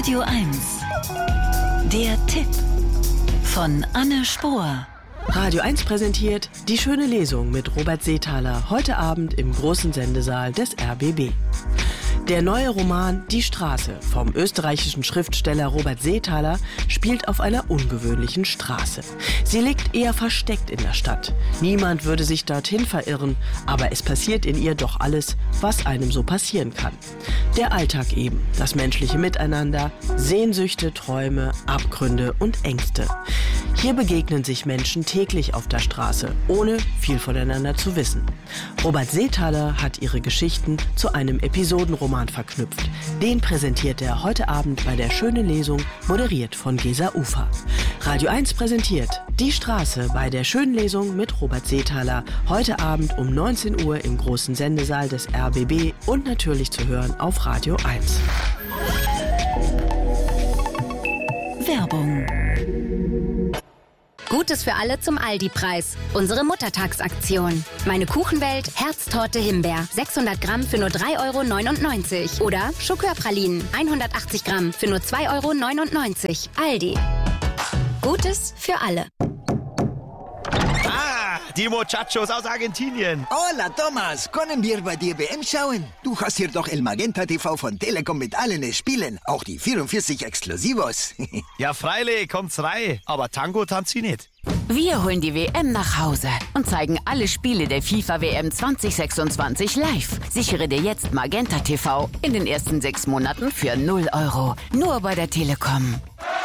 Radio 1. Der Tipp von Anne Spohr. Radio 1 präsentiert Die schöne Lesung mit Robert Seethaler heute Abend im großen Sendesaal des RBB. Der neue Roman Die Straße vom österreichischen Schriftsteller Robert Seethaler spielt auf einer ungewöhnlichen Straße. Sie liegt eher versteckt in der Stadt. Niemand würde sich dorthin verirren, aber es passiert in ihr doch alles, was einem so passieren kann. Der Alltag eben, das menschliche Miteinander, Sehnsüchte, Träume, Abgründe und Ängste. Hier begegnen sich Menschen täglich auf der Straße, ohne viel voneinander zu wissen. Robert Seethaler hat ihre Geschichten zu einem Episodenroman verknüpft. Den präsentiert er heute Abend bei der schönen Lesung, moderiert von Gesa Ufer. Radio 1 präsentiert Die Straße bei der schönen Lesung mit Robert Seethaler heute Abend um 19 Uhr im großen Sendesaal des RBB und natürlich zu hören auf Radio 1. Werbung. Gutes für alle zum Aldi-Preis. Unsere Muttertagsaktion. Meine Kuchenwelt, Herztorte Himbeer. 600 Gramm für nur 3,99 €. Oder Schokörpralinen. 180 Gramm für nur 2,99 €. Aldi. Gutes für alle. Die Muchachos aus Argentinien. Hola, Thomas. Können wir bei dir WM schauen? Du hast hier doch El Magenta TV von Telekom mit allen Spielen. Auch die 44 Exklusivos. Ja, freilich, kommt's rein. Aber Tango tanzt sie nicht. Wir holen die WM nach Hause und zeigen alle Spiele der FIFA-WM 2026 live. Sichere dir jetzt Magenta TV in den ersten 6 Monaten für 0 €. Nur bei der Telekom.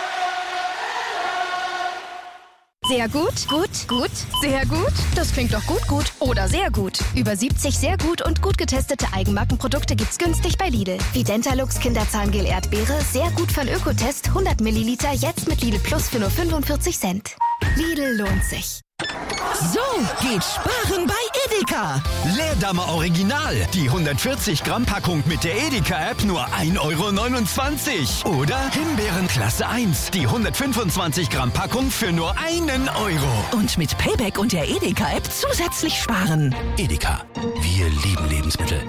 Sehr gut, gut, gut, sehr gut. Das klingt doch gut, gut oder sehr gut. Über 70 sehr gut und gut getestete Eigenmarkenprodukte gibt's günstig bei Lidl. Wie Dentalux Kinderzahngel Erdbeere, sehr gut von Ökotest, 100 Milliliter, jetzt mit Lidl Plus für nur 45 Cent. Lidl lohnt sich. So geht Sparen bei Edeka. Leerdammer Original. Die 140 Gramm Packung mit der Edeka-App nur 1,29 €. Oder Himbeeren Klasse 1. Die 125 Gramm Packung für nur 1 €. Und mit Payback und der Edeka-App zusätzlich sparen. Edeka. Wir lieben Lebensmittel.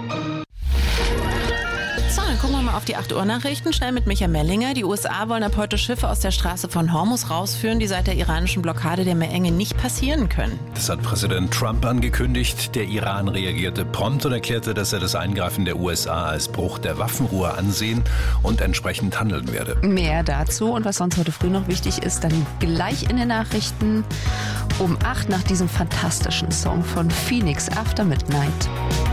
So, dann gucken wir mal auf die 8 Uhr Nachrichten. Schnell mit Michael Mellinger. Die USA wollen ab heute Schiffe aus der Straße von Hormuz rausführen, die seit der iranischen Blockade der Meerenge nicht passieren können. Das hat Präsident Trump angekündigt. Der Iran reagierte prompt und erklärte, dass er das Eingreifen der USA als Bruch der Waffenruhe ansehen und entsprechend handeln werde. Mehr dazu und was sonst heute früh noch wichtig ist, dann gleich in den Nachrichten um 8 nach diesem fantastischen Song von Phoenix, After Midnight.